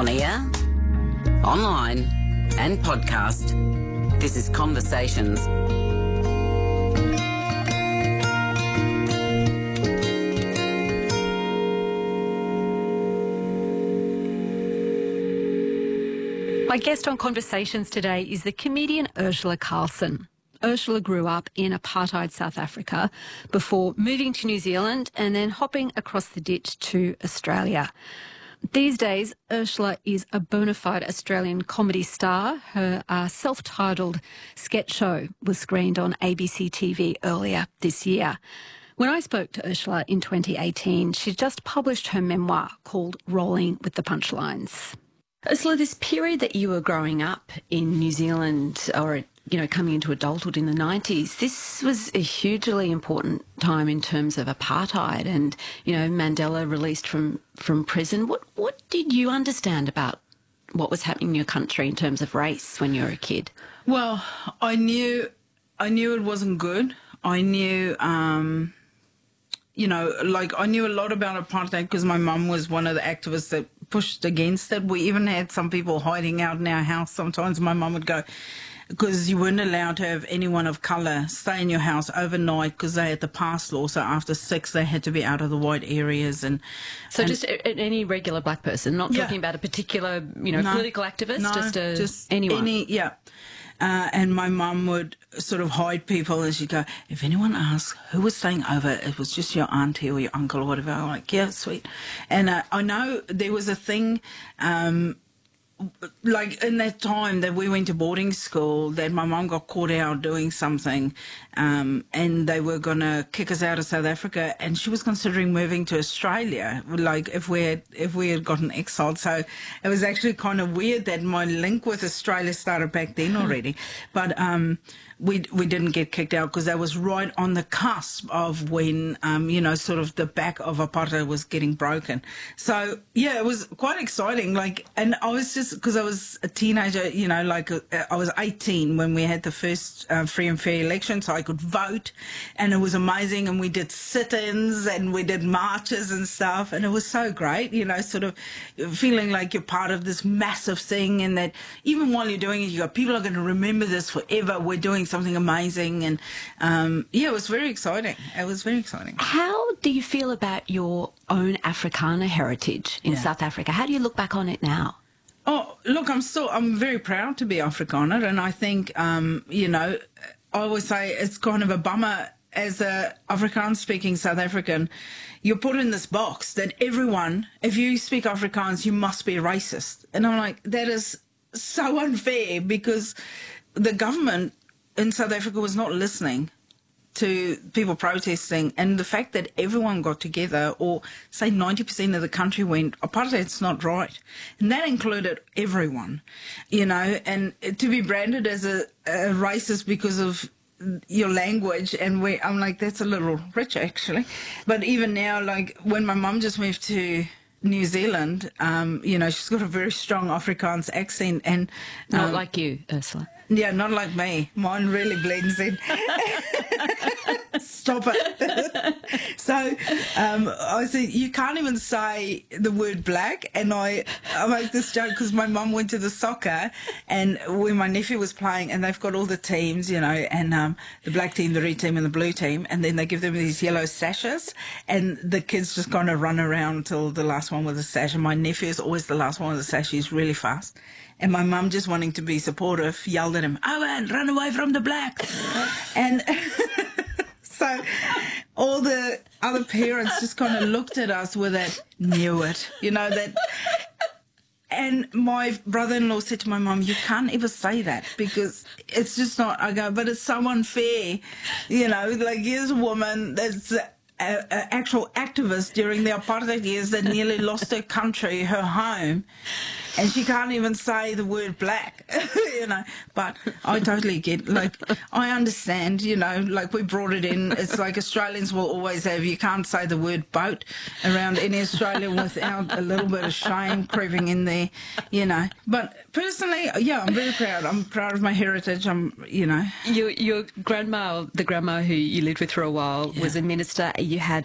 On air, online and podcast, this is Conversations. My guest on Conversations today is the comedian Ursula Carlson. Ursula grew up in apartheid South Africa before moving to New Zealand and then hopping across the ditch to Australia. These days, Ursula is a bona fide Australian comedy star. Her self-titled sketch show was screened on ABC TV earlier this year. When I spoke to Ursula in 2018, she just published her memoir called Rolling with the Punchlines. Ursula, this period that you were growing up in New Zealand, or coming into adulthood in the 90s, this was a hugely important time in terms of apartheid and, Mandela released from prison. What did you understand about what was happening in your country in terms of race when you were a kid? Well, I knew it wasn't good. I knew, I knew a lot about apartheid because my mum was one of the activists that pushed against it. We even had some people hiding out in our house. Sometimes my mum would go, because you weren't allowed to have anyone of colour stay in your house overnight because they had the pass law. So after 6, they had to be out of the white areas. Just any regular black person, not talking about a particular, political activist, just anyone. And my mum would sort of hide people, and she'd go, if anyone asks who was staying over, it was just your auntie or your uncle or whatever. I'm like, yeah, sweet. And I know there was a thing, like in that time that we went to boarding school, that my mum got caught out doing something, and they were going to kick us out of South Africa, and she was considering moving to Australia, like if we had gotten exiled. So it was actually kind of weird that my link with Australia started back then already. But we didn't get kicked out because that was right on the cusp of when, sort of the back of apartheid was getting broken. So, yeah, it was quite exciting. And I was just, because I was a teenager, I was 18 when we had the first free and fair election, so I could vote, and it was amazing. And we did sit-ins and we did marches and stuff, and it was so great, sort of feeling like you're part of this massive thing, and that even while you're doing it, you go, people are going to remember this forever. We're doing something amazing. And it was very exciting. How do you feel about your own Afrikaner heritage in South Africa? How do you look back on it now? Oh, look, I'm very proud to be Afrikaner, and I think, I always say it's kind of a bummer as a Afrikaans-speaking South African, you're put in this box that everyone, if you speak Afrikaans, you must be racist. And I'm like, that is so unfair, because the government in South Africa was not listening to people protesting, and the fact that everyone got together, or say 90% of the country went, apartheid's not right, and that included everyone, and to be branded as a racist because of your language, and I'm like, that's a little rich actually. But even now, like when my mum just moved to New Zealand, she's got a very strong Afrikaans accent, and not like you, Ursula. Yeah, not like me. Mine really blends in. Stop it. So I said, you can't even say the word black. And I make this joke because my mum went to the soccer, and when my nephew was playing, and they've got all the teams, and the black team, the red team and the blue team, and then they give them these yellow sashes, and the kids just kind of run around until the last one with the sash. And my nephew is always the last one with the sash. He's really fast. And my mum, just wanting to be supportive, yelled at him, Owen, run away from the blacks. And so all the other parents just kind of looked at us with that, knew it, that. And my brother-in-law said to my mum, you can't ever say that, because it's just not. I go, but it's so unfair. Here's a woman that's an actual activist during the apartheid years that nearly lost her country, her home, and she can't even say the word black, But I totally get, I understand, we brought it in. It's like Australians will always have, you can't say the word boat around any Australian without a little bit of shame creeping in there, But personally, I'm very proud. I'm proud of my heritage. Your grandma, the grandma who you lived with for a while, was a minister. You had